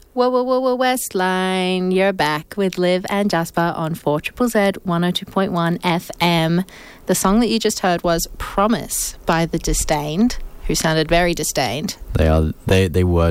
Whoa, Westline. You're back with Liv and Jasper on 4ZZZ 102.1 FM. The song that you just heard was Promise by The Disdained, who sounded very disdained. They were